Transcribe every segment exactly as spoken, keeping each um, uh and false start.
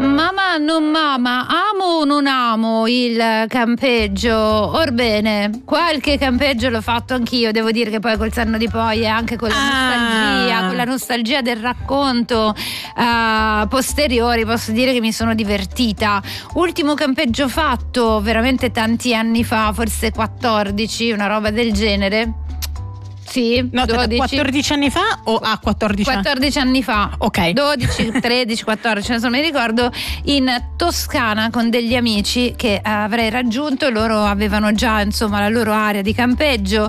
Mamma non mama, amo o non amo il campeggio? Orbene, qualche campeggio l'ho fatto anch'io, devo dire che poi col senno di poi e anche con la Ah. nostalgia, con la nostalgia del racconto uh, posteriori, posso dire che mi sono divertita. Ultimo campeggio fatto veramente tanti anni fa, forse quattordici, una roba del genere. Sì, No, dodici. quattordici anni fa o a ah, quattordici anni? quattordici anni fa. Ok. dodici, tredici, quattordici, non so, mi ricordo, in Toscana con degli amici che avrei raggiunto. Loro avevano già, insomma, la loro area di campeggio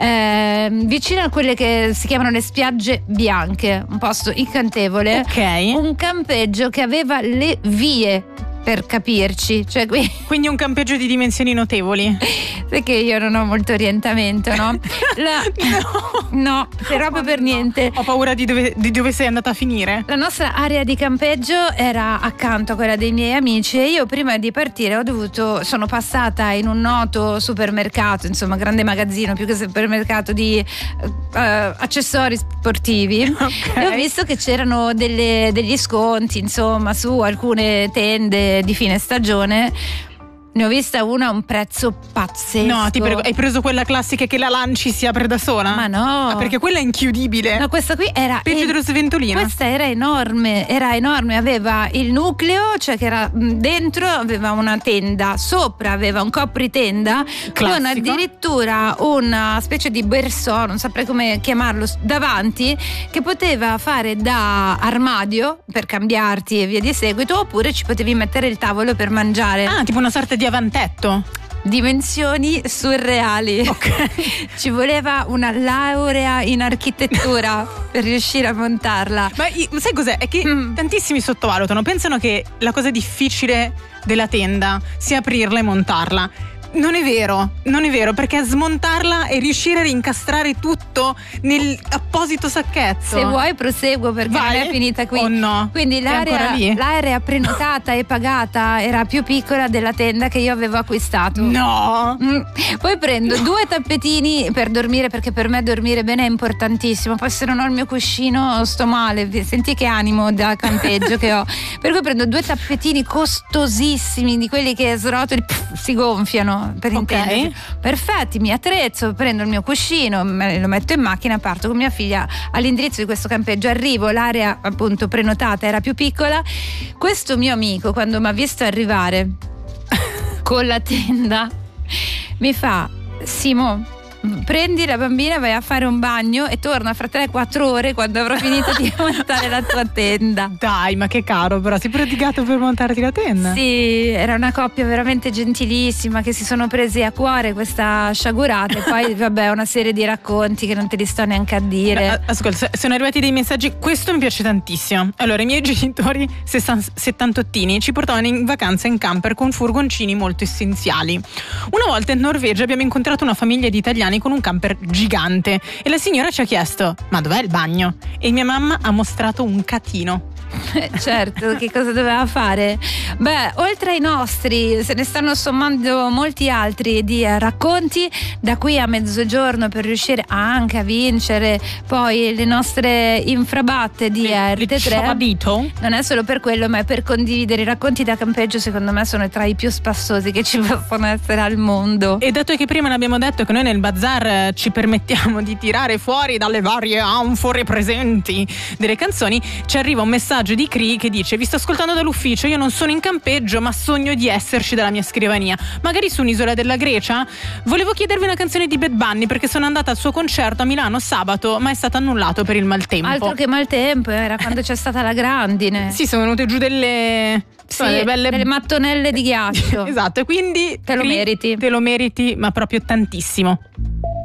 eh, vicino a quelle che si chiamano le spiagge bianche, un posto incantevole. Ok. Un campeggio che aveva le vie, per capirci, cioè qui. Quindi un campeggio di dimensioni notevoli. Perché io non ho molto orientamento, no? La... No. No, proprio per niente. Ho paura di dove, di dove sei andata a finire. La nostra area di campeggio era accanto a quella dei miei amici e io prima di partire ho dovuto, sono passata in un noto supermercato, insomma grande magazzino più che supermercato di uh, accessori sportivi. Okay. E ho visto che c'erano delle, degli sconti, insomma, su alcune tende di fine stagione. Ne ho vista una a un prezzo pazzesco. No, ti prego, hai preso quella classica che la lanci si apre da sola? Ma no. Ah, perché quella è inchiudibile. No, questa qui era peggio dello sventolino. Questa era enorme, era enorme, aveva il nucleo, cioè che era dentro, aveva una tenda, sopra aveva un copritenda Classico. con addirittura una specie di berceau, non saprei come chiamarlo, davanti, che poteva fare da armadio per cambiarti e via di seguito, oppure ci potevi mettere il tavolo per mangiare. Ah, tipo una sorta di avantetto. Dimensioni surreali. Ok. Ci voleva una laurea in architettura per riuscire a montarla. Ma io- sai cos'è? È che Mm. tantissimi sottovalutano, pensano che la cosa difficile della tenda sia aprirla e montarla. Non è vero, non è vero, perché smontarla e riuscire a rincastrare tutto nell'apposito sacchetto. Se vuoi proseguo perché Vai. non è finita qui. Oh no. Quindi È ancora l'area, lì? l'area prenotata e pagata era più piccola della tenda che io avevo acquistato. No. Mm. Poi prendo due tappetini per dormire, perché per me dormire bene è importantissimo. Poi se non ho il mio cuscino sto male. Senti che animo da campeggio che ho. Per cui prendo due tappetini costosissimi, di quelli che srotoli, pff, si gonfiano, per Ok. intenderci. Perfetti, mi attrezzo, prendo il mio cuscino, me lo metto in macchina, parto con mia figlia all'indirizzo di questo campeggio. Arrivo, l'area appunto prenotata era più piccola. Questo mio amico, quando mi ha visto arrivare con la tenda, mi fa: Simo, prendi la bambina, vai a fare un bagno e torna fra tre quattro ore quando avrò finito di montare la tua tenda. Dai, ma che caro, però sei prodigato per montarti la tenda. Sì, era una coppia veramente gentilissima che si sono presi a cuore questa sciagurata e poi vabbè una serie di racconti che non te li sto neanche a dire. A- Ascolta, sono arrivati dei messaggi, questo mi piace tantissimo. Allora, i miei genitori sessan- settantottini ci portavano in vacanza in camper con furgoncini molto essenziali. Una volta in Norvegia abbiamo incontrato una famiglia di italiani con un camper gigante e la signora ci ha chiesto: ma dov'è il bagno? E mia mamma ha mostrato un catino. Certo, che cosa doveva fare? Beh, oltre ai nostri se ne stanno sommando molti altri di eh, racconti da qui a mezzogiorno, per riuscire anche a vincere poi le nostre infrabatte di Le- R T le tre. cioccolito? Non è solo per quello, ma è per condividere i racconti da campeggio. Secondo me sono tra i più spassosi che ci possono essere al mondo. E dato che prima ne abbiamo detto che noi nel bazar eh, ci permettiamo di tirare fuori dalle varie anfore presenti delle canzoni, ci arriva un messaggio di Cree che dice: vi sto ascoltando dall'ufficio, io non sono in campeggio ma sogno di esserci dalla mia scrivania, magari su un'isola della Grecia. Volevo chiedervi una canzone di Bad Bunny perché sono andata al suo concerto a Milano sabato ma è stato annullato per il maltempo. Altro che maltempo, era quando c'è stata la grandine. Sì, sono venute giù delle, Sì, delle belle delle mattonelle di ghiaccio. Esatto, e quindi Te lo Cree, meriti. te lo meriti, ma proprio tantissimo.